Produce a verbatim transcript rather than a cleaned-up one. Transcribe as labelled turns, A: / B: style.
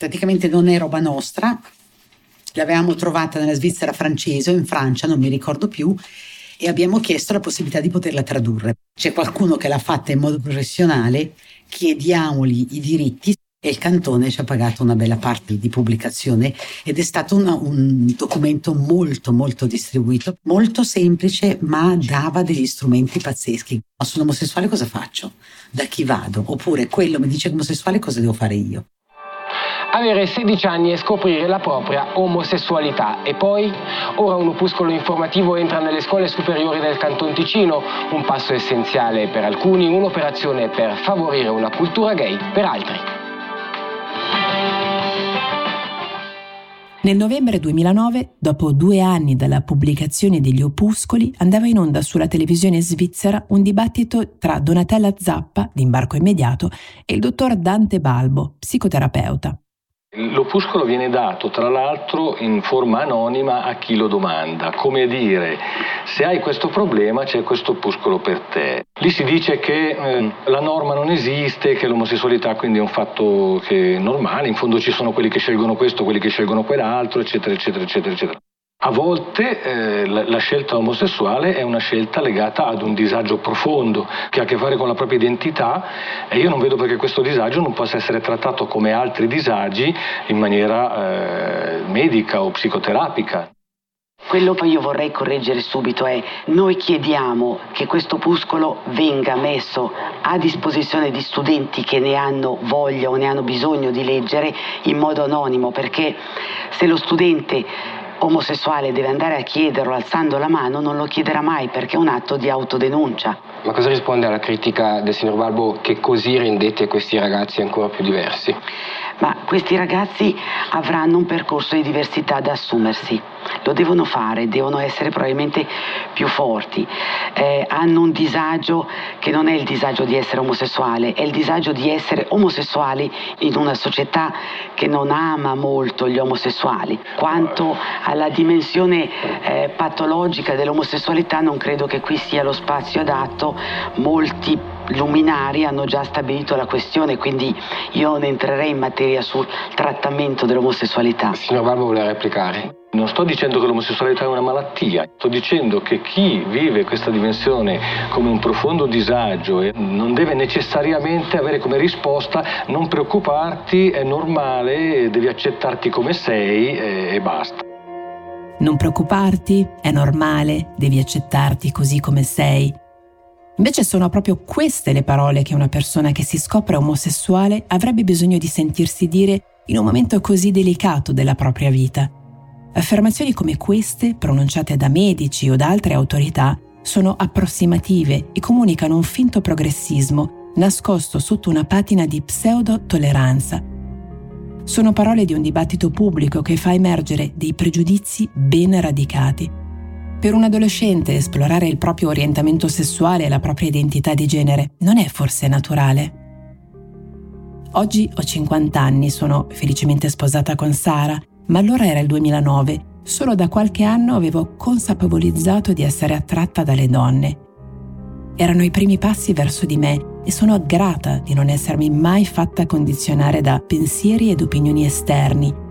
A: praticamente non è roba nostra, l'avevamo trovata nella Svizzera francese o in Francia, non mi ricordo più, e abbiamo chiesto la possibilità di poterla tradurre. C'è qualcuno che l'ha fatta in modo professionale, chiediamogli i diritti e il cantone ci ha pagato una bella parte di pubblicazione ed è stato una, un documento molto molto distribuito, molto semplice, ma dava degli strumenti pazzeschi. Ma sono omosessuale, cosa faccio? Da chi vado? Oppure quello mi dice che omosessuale, cosa devo fare io?
B: Avere sedici anni e scoprire la propria omosessualità. E poi? Ora un opuscolo informativo entra nelle scuole superiori del Canton Ticino, un passo essenziale per alcuni, un'operazione per favorire una cultura gay per altri.
C: Nel novembre duemilanove, dopo due anni dalla pubblicazione degli opuscoli, andava in onda sulla televisione svizzera un dibattito tra Donatella Zappa, di Imbarco Immediato, e il dottor Dante Balbo, psicoterapeuta.
D: L'opuscolo viene dato, tra l'altro, in forma anonima a chi lo domanda, come dire, se hai questo problema c'è questo opuscolo per te. Lì si dice che eh, la norma non esiste, che l'omosessualità quindi è un fatto che è normale, in fondo ci sono quelli che scelgono questo, quelli che scelgono quell'altro, eccetera, eccetera, eccetera, eccetera. A volte eh, la, la scelta omosessuale è una scelta legata ad un disagio profondo che ha a che fare con la propria identità e io non vedo perché questo disagio non possa essere trattato come altri disagi in maniera eh, medica o psicoterapica.
E: Quello che io vorrei correggere subito è: noi chiediamo che questo opuscolo venga messo a disposizione di studenti che ne hanno voglia o ne hanno bisogno di leggere in modo anonimo, perché se lo studente omosessuale deve andare a chiederlo alzando la mano, non lo chiederà mai, perché è un atto di autodenuncia.
B: Ma cosa risponde alla critica del signor Balbo che così rendete questi ragazzi ancora più diversi?
E: Ma questi ragazzi avranno un percorso di diversità da assumersi, lo devono fare, devono essere probabilmente più forti, eh, hanno un disagio che non è il disagio di essere omosessuale, è il disagio di essere omosessuali in una società che non ama molto gli omosessuali. Quanto alla dimensione eh, patologica dell'omosessualità, non credo che qui sia lo spazio adatto, molti luminari hanno già stabilito la questione, quindi io non entrerei in materia sul trattamento dell'omosessualità.
B: Signor Balbo vuole replicare?
D: Non sto dicendo che l'omosessualità è una malattia, sto dicendo che chi vive questa dimensione come un profondo disagio e non deve necessariamente avere come risposta non preoccuparti, è normale, devi accettarti come sei e, e basta.
C: Non preoccuparti, è normale, devi accettarti così come sei. Invece sono proprio queste le parole che una persona che si scopre omosessuale avrebbe bisogno di sentirsi dire in un momento così delicato della propria vita. Affermazioni come queste, pronunciate da medici o da altre autorità, sono approssimative e comunicano un finto progressismo nascosto sotto una patina di pseudo-tolleranza. Sono parole di un dibattito pubblico che fa emergere dei pregiudizi ben radicati. Per un adolescente esplorare il proprio orientamento sessuale e la propria identità di genere non è forse naturale? Oggi ho cinquanta anni, sono felicemente sposata con Sara, ma allora era il duemilanove. Solo da qualche anno avevo consapevolizzato di essere attratta dalle donne. Erano i primi passi verso di me e sono grata di non essermi mai fatta condizionare da pensieri ed opinioni esterni,